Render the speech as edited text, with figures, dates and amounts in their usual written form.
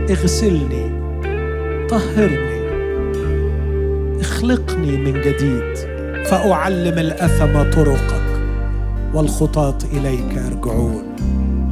اغسلني، طهرني، اخلقني من جديد، فأعلم الأثم طرقك والخطاة إليك يرجعون.